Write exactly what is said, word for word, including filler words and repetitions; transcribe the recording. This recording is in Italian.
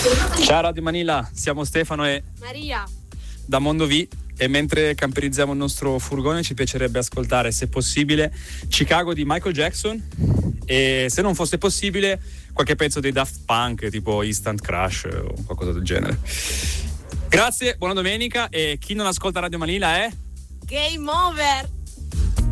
Ciao Radio Manila, siamo Stefano e Maria da Mondovì e mentre camperizziamo il nostro furgone ci piacerebbe ascoltare, se possibile, Chicago di Michael Jackson e se non fosse possibile qualche pezzo dei Daft Punk tipo Instant Crush o qualcosa del genere. Grazie, buona domenica e chi non ascolta Radio Manila è... Game over!